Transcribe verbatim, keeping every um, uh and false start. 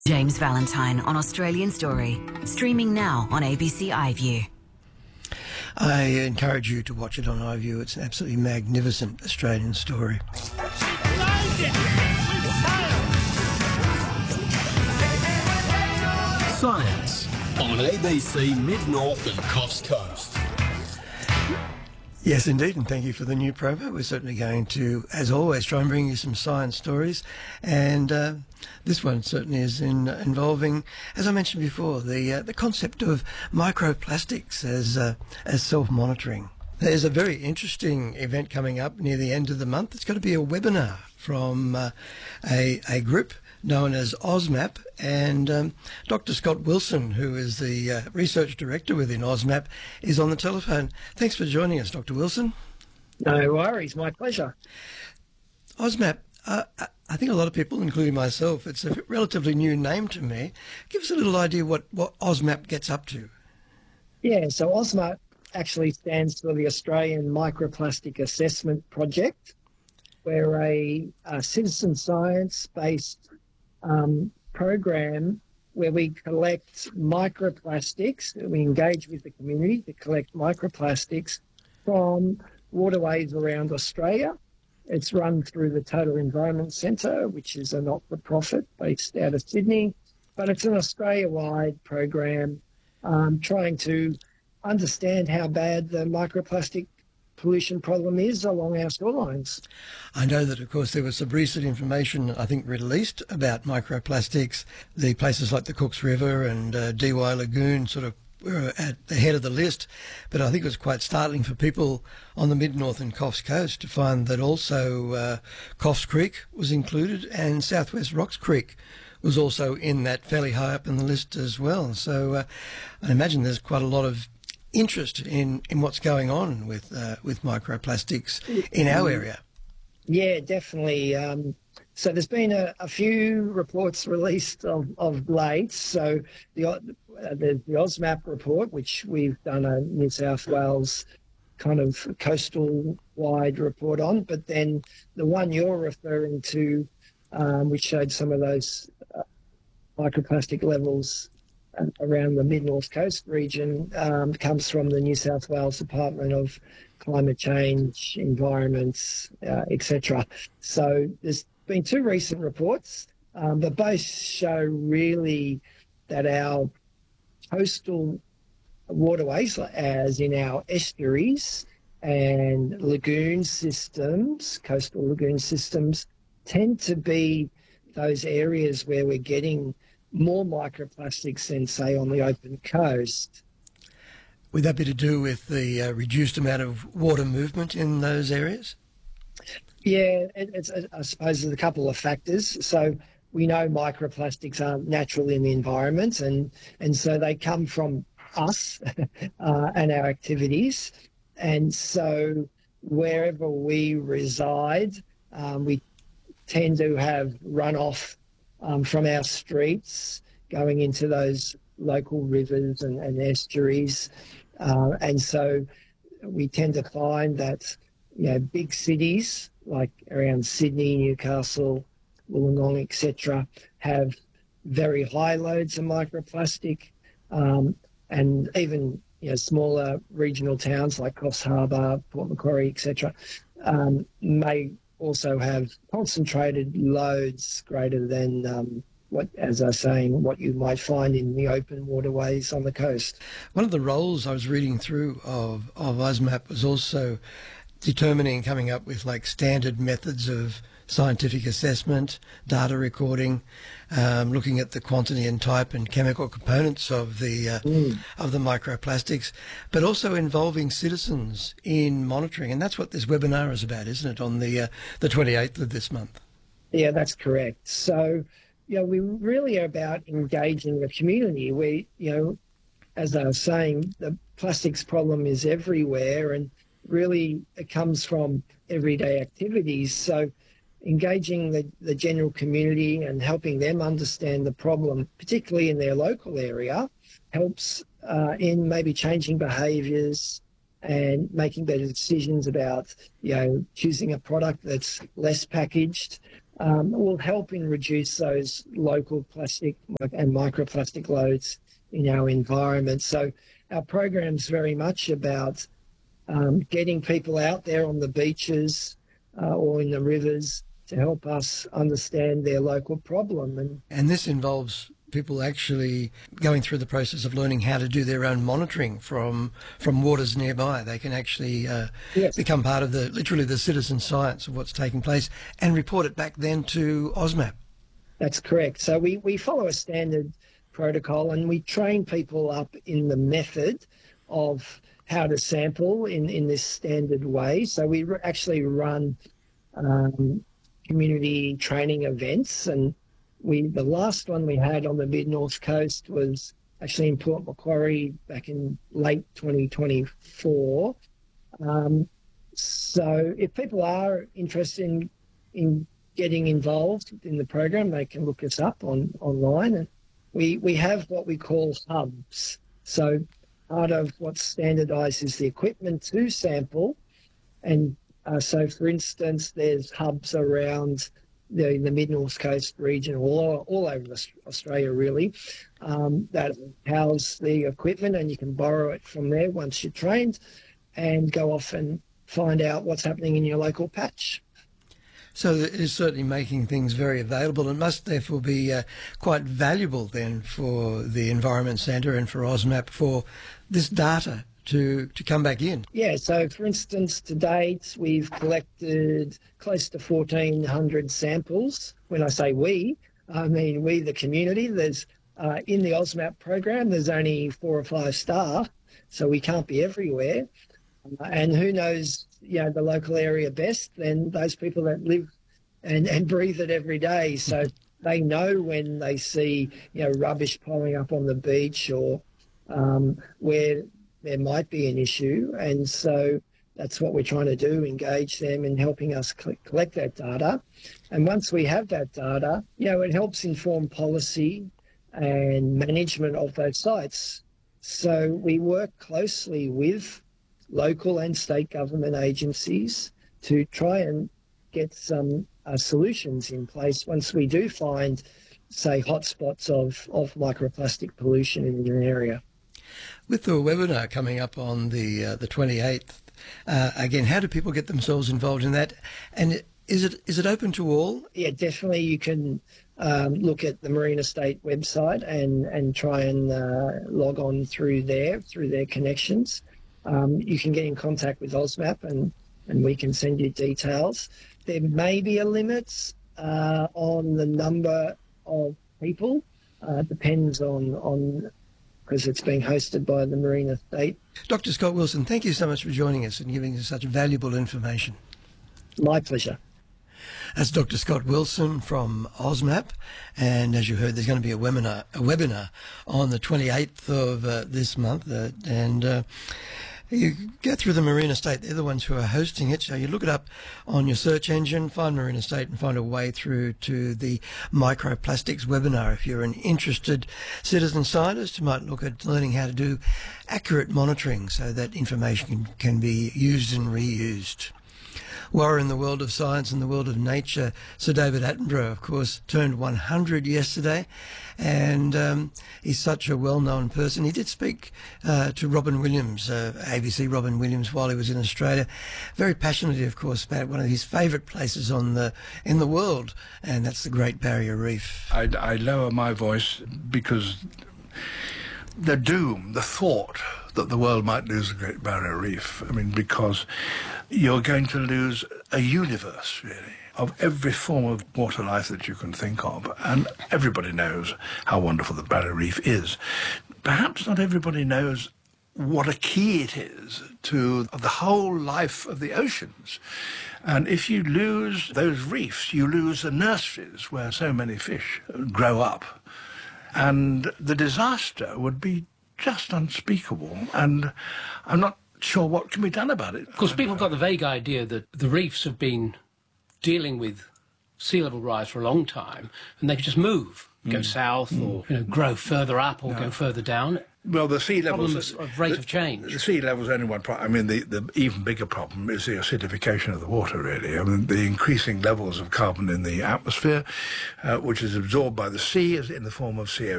James Valentine on Australian Story, streaming now on A B C iView. I encourage you to watch it on iView. It's an absolutely magnificent Australian story. Science on A B C Mid-North and Coffs Coast. Yes, indeed, and thank you for the new promo. We're certainly going to, as always, try and bring you some science stories, and uh, this one certainly is in, involving, as I mentioned before, the uh, the concept of microplastics as uh, as self-monitoring. There's a very interesting event coming up near the end of the month. It's going to be a webinar from uh, a a group known as AusMap, and um, Doctor Scott Wilson, who is the uh, research director within AusMap, is on the telephone. Thanks for joining us, Doctor Wilson. No worries, my pleasure. AusMap, uh, I think a lot of people, including myself, it's a relatively new name to me. Give us a little idea what, what AusMap gets up to. Yeah, so AusMap actually stands for the Australian Microplastic Assessment Project. We're a, a citizen science-based Um, program where we collect microplastics. We engage with the community to collect microplastics from waterways around Australia. It's run through the Total Environment Centre, which is a not-for-profit based out of Sydney, but it's an Australia-wide program um, trying to understand how bad the microplastic pollution problem is along our shorelines. I know that, of course, there was some recent information, I think, released about microplastics. The places like the Cooks River and uh, Dee Why Lagoon sort of were at the head of the list, but I think it was quite startling for people on the mid-north and Coffs Coast to find that also uh, Coffs Creek was included and Southwest Rocks Creek was also in that, fairly high up in the list as well. So uh, I imagine there's quite a lot of interest in, in what's going on with uh, with microplastics in our area. Yeah, definitely. Um, so there's been a, a few reports released of, of late. So the, uh, the the AusMap report, which we've done a New South Wales kind of coastal wide report on, but then the one you're referring to, um, which showed some of those uh, microplastic levels around the mid-north coast region, um, comes from the New South Wales Department of Climate Change, Environment, uh, et cetera. So there's been two recent reports, um, but both show really that our coastal waterways, as in our estuaries and lagoon systems, coastal lagoon systems, tend to be those areas where we're getting more microplastics than, say, on the open coast. Would that be to do with the uh, reduced amount of water movement in those areas? Yeah, it, it's, I suppose there's a couple of factors. So we know microplastics aren't natural in the environment, and, and so they come from us uh, and our activities. And so wherever we reside, um, we tend to have runoff Um, from our streets going into those local rivers and, and estuaries. Uh, and so we tend to find that, you know, big cities like around Sydney, Newcastle, Wollongong, et cetera, have very high loads of microplastic, um, and even, you know, smaller regional towns like Coffs Harbour, Port Macquarie, et cetera, um, may also have concentrated loads greater than um, what, as I was saying, what you might find in the open waterways on the coast. One of the roles I was reading through of, of AusMap was also determining, coming up with like standard methods of scientific assessment, data recording, um, looking at the quantity and type and chemical components of the uh, mm. of the microplastics, but also involving citizens in monitoring, and that's what this webinar is about, isn't it? On the uh, the twenty-eighth of this month. Yeah, that's correct. So, you know, we really are about engaging the community. We, you know, as I was saying, the plastics problem is everywhere, and really it comes from everyday activities. So engaging the, the general community and helping them understand the problem, particularly in their local area, helps uh, in maybe changing behaviours and making better decisions about, you know, choosing a product that's less packaged, um, will help in reduce those local plastic and microplastic loads in our environment. So our program's very much about um, getting people out there on the beaches uh, or in the rivers to help us understand their local problem. And, and this involves people actually going through the process of learning how to do their own monitoring from from waters nearby. They can actually uh, yes. become part of the literally the citizen science of what's taking place and report it back then to AUSMAP. That's correct. So we, we follow a standard protocol and we train people up in the method of how to sample in, in this standard way. So we re- actually run um, community training events, and we the last one we had on the mid-north coast was actually in Port Macquarie back in late twenty twenty-four. Um, so if people are interested in, in getting involved in the program, they can look us up on online. And we, we have what we call hubs. So part of what's standardised is the equipment to sample. And uh, so, for instance, there's hubs around the, the mid-north coast region, all, all over Australia really, um, that house the equipment, and you can borrow it from there once you're trained and go off and find out what's happening in your local patch. So it is certainly making things very available and must therefore be uh, quite valuable then for the Environment Centre and for AUSMAP for this data to, to come back in. Yeah, so for instance, to date, we've collected close to fourteen hundred samples. When I say we, I mean we, the community. There's uh, in the AUSMAP program, there's only four or five staff, so we can't be everywhere. Uh, and who knows, you know, the local area best than those people that live and, and breathe it every day. So they know when they see, you know, rubbish piling up on the beach or um, where there might be an issue. And so that's what we're trying to do, engage them in helping us collect that data. And once we have that data, you know, it helps inform policy and management of those sites. So we work closely with local and state government agencies to try and get some uh, solutions in place once we do find, say, hotspots of, of microplastic pollution in an area. With the webinar coming up on the uh, the twenty-eighth, uh, again, how do people get themselves involved in that? And is it is it open to all? Yeah, definitely. You can um, look at the Marine Estate website and, and try and uh, log on through there, through their connections. Um, you can get in contact with AUSMAP and, and we can send you details. There may be a limit uh, on the number of people. Uh, depends on, on because it's being hosted by the Marine Estate. Doctor Scott Wilson, thank you so much for joining us and giving us such valuable information. My pleasure. That's Doctor Scott Wilson from AUSMAP, and as you heard, there's going to be a webinar, a webinar on the twenty-eighth of uh, this month, uh, and uh, you go through the Marine Estate. They're the ones who are hosting it, so you look it up on your search engine, find Marine Estate, and find a way through to the microplastics webinar. If you're an interested citizen scientist who might look at learning how to do accurate monitoring so that information can, can be used and reused. Well, in the world of science and the world of nature, Sir David Attenborough, of course, turned one hundred yesterday, and um, he's such a well-known person. He did speak uh, to Robin Williams, uh, A B C Robin Williams, while he was in Australia, very passionately, of course, about one of his favourite places on the in the world, and that's the Great Barrier Reef. I, I lower my voice because the doom, the thought that the world might lose the Great Barrier Reef, I mean, because you're going to lose a universe, really, of every form of water life that you can think of. And everybody knows how wonderful the Barrier Reef is. Perhaps not everybody knows what a key it is to the whole life of the oceans. And if you lose those reefs, you lose the nurseries where so many fish grow up. And the disaster would be just unspeakable. And I'm not sure what can be done about it. Of course, people have got the vague idea that the reefs have been dealing with sea level rise for a long time, and they could just move, go mm. south, mm. or you know, grow further up or no. go further down. Well, the sea levels... Problems of rate the, of change. The sea level's only one problem. I mean, the, the even bigger problem is the acidification of the water, really. I mean, the increasing levels of carbon in the atmosphere, uh, which is absorbed by the sea in the form of C O